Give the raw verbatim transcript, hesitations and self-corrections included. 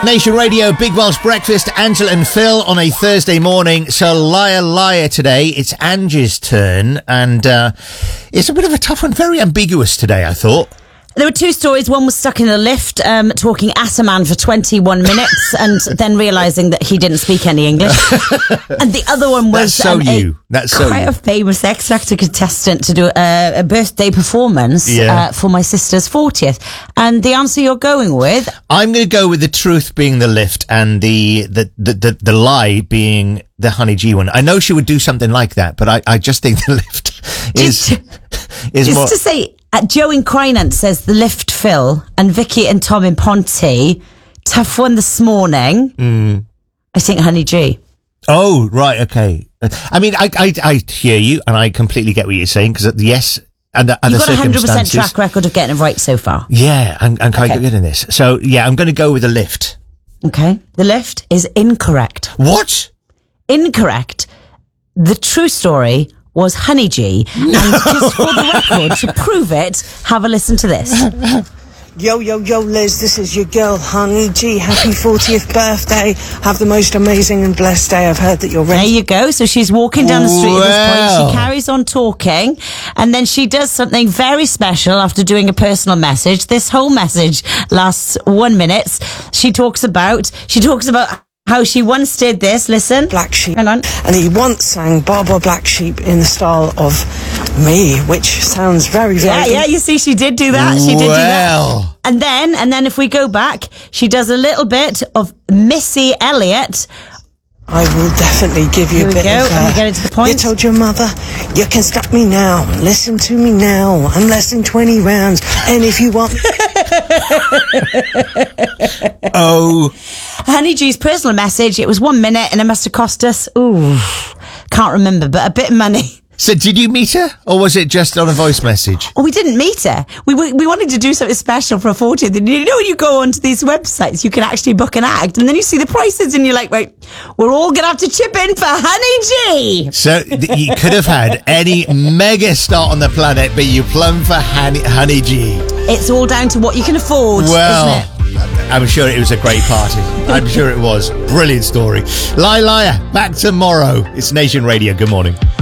Nation Radio, Big Welsh Breakfast, Angela and Phil on a Thursday morning. So, liar, liar today. It's Angie's turn, and uh, it's a bit of a tough one. Very ambiguous today, I thought. There were two stories. One was stuck in a lift, um, talking at a man for twenty-one minutes and then realising that he didn't speak any English. And the other one was That's so um, you. A, That's so quite you. a famous X Factor contestant to do a, a birthday performance Yeah. uh, for my sister's fortieth. And the answer you're going with? I'm going to go with the truth being the lift and the, the, the, the, the lie being the Honey G one. I know she would do something like that, but I, I just think the lift is, is Just more... to say... Uh, Joe in Crynant says the lift Phil and Vicky and Tom in Ponty. Tough one this morning. Mm. I think Honey G. Oh, right, okay. I mean, I, I, I hear you, and I completely get what you're saying, because yes, and the, and You've the got a hundred percent circumstances... track record of getting it right so far. Yeah, I'm, I'm quite Okay. good in this. So, yeah, I'm going to go with the lift. Okay. The lift is incorrect. What? Incorrect. The true story was Honey G. And just for the record, to prove it, have a listen to this. Yo, yo, yo, Liz, this is your girl, Honey G. Happy fortieth birthday. Have the most amazing and blessed day. I've heard that you're There ready. you go. So she's walking down the street at this Wow. point. She carries on talking, and then she does something very special after doing a personal message. This whole message lasts one minute. She talks about, she talks about how she once did this. Listen. Black Sheep. Hang on. And he once sang Barbara Black Sheep in the style of me, which sounds very, very Yeah, good. yeah, you see, she did do that. She did do that. Well. And then, and then if we go back, she does a little bit of Missy Elliott. I will definitely give you Here a we bit go, of... and we get into the point. You told your mother, you can stop me now, listen to me now, I'm less than twenty rounds, and if you want... Oh, Honey G's personal message, it was one minute and it must have cost us, ooh, can't remember, but a bit of money. so did you meet her, or was it just on a voice message? Oh, we didn't meet her. We, we we wanted to do something special for a fortieth. And you know, when you go onto these websites, you can actually book an act, and then you see the prices, and you're like, right, we're all going to have to chip in for Honey G. So th- you could have had any mega star on the planet, but you plumb for Honey, Honey G. It's all down to what you can afford, Well, isn't it? I'm sure it was a great party. I'm sure it was. Brilliant story. Lie, liar. Back tomorrow. It's Nation Radio. Good morning.